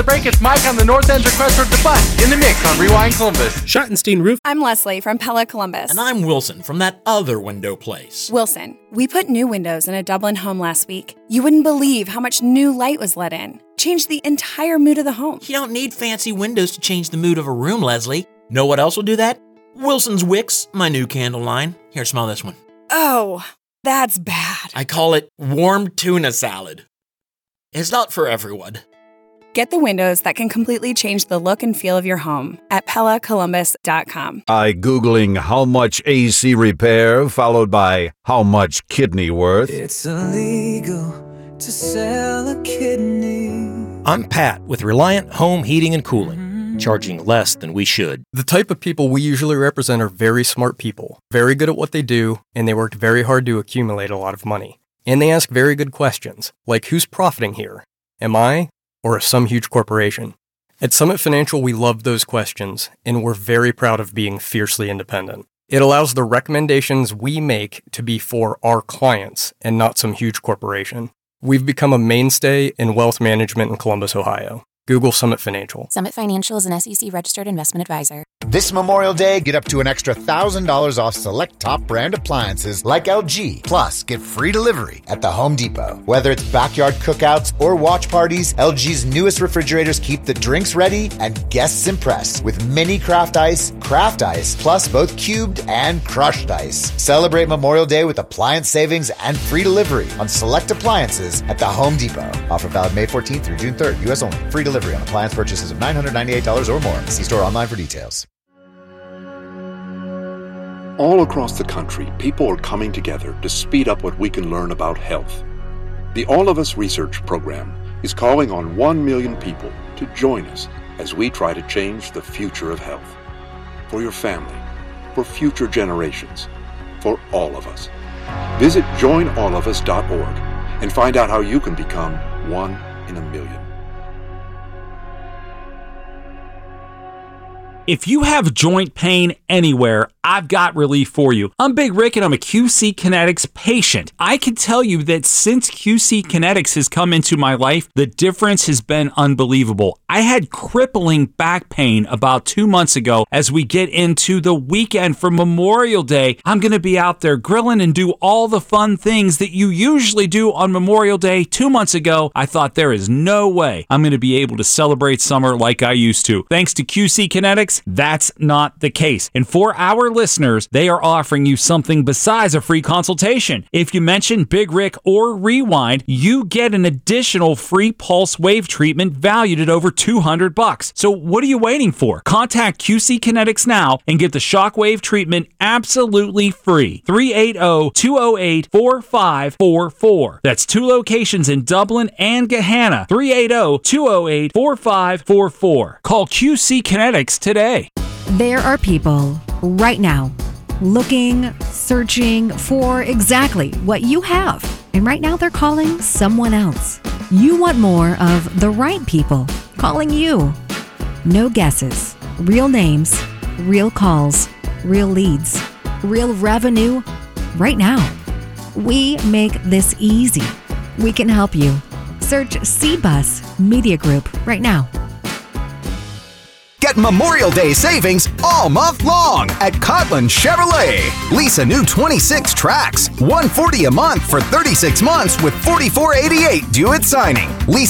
the break, it's Mike on the North End's request for the bus in the mix on Rewind Columbus. Schottenstein Roof. I'm Leslie from Pella Columbus. And I'm Wilson from that other window place. Wilson, we put new windows in a Dublin home last week. You wouldn't believe how much new light was let in. Changed the entire mood of the home. You don't need fancy windows to change the mood of a room, Leslie. Know what else will do that? Wilson's Wicks, my new candle line. Here, smell this one. Oh, that's bad. I call it warm tuna salad. It's not for everyone. Get the windows that can completely change the look and feel of your home at PellaColumbus.com. Googling how much AC repair followed by how much kidney worth. It's illegal to sell a kidney. I'm Pat with Reliant Home Heating and Cooling, charging less than we should. The type of people we usually represent are very smart people, very good at what they do, and they worked very hard to accumulate a lot of money. And they ask very good questions, like who's profiting here? Am I? Or some huge corporation? At Summit Financial, we love those questions, and we're very proud of being fiercely independent. It allows the recommendations we make to be for our clients and not some huge corporation. We've become a mainstay in wealth management in Columbus, Ohio. Google Summit Financial. Summit Financial is an SEC-registered investment advisor. This Memorial Day, get up to an extra $1,000 off select top brand appliances like LG. Plus, get free delivery at the Home Depot. Whether it's backyard cookouts or watch parties, LG's newest refrigerators keep the drinks ready and guests impressed with mini craft ice, plus both cubed and crushed ice. Celebrate Memorial Day with appliance savings and free delivery on select appliances at the Home Depot. Offer valid May 14th through June 3rd. U.S. only. Free delivery on appliance purchases of $998 or more. See store online for details. All across the country, people are coming together to speed up what we can learn about health. The All of Us Research Program is calling on 1 million people to join us as we try to change the future of health. For your family, for future generations, for all of us. Visit joinallofus.org and find out how you can become 1 in a million. If you have joint pain anywhere, I've got relief for you. I'm Big Rick and I'm a QC Kinetics patient. I can tell you that since QC Kinetics has come into my life, the difference has been unbelievable. I had crippling back pain about 2 months ago. As we get into the weekend for Memorial Day, I'm going to be out there grilling and do all the fun things that you usually do on Memorial Day. 2 months ago, I thought there is no way I'm going to be able to celebrate summer like I used to. Thanks to QC Kinetics, that's not the case. And for our listeners, they are offering you something besides a free consultation. If you mention Big Rick or Rewind, you get an additional free pulse wave treatment valued at over $200. So what are you waiting for? Contact QC Kinetics now and get the shockwave treatment absolutely free. 380-208-4544. That's 2 locations in Dublin and Gahanna. 380-208-4544. Call QC Kinetics today. There are people right now looking, searching for exactly what you have. And right now they're calling someone else. You want more of the right people calling you. No guesses, real names, real calls, real leads, real revenue right now. We make this easy. We can help you. Search CBUS Media Group right now. Get Memorial Day savings all month long at Cotland Chevrolet. Lease a new 26 Trax, $140 a month for 36 months with $44.88 due at signing. Lease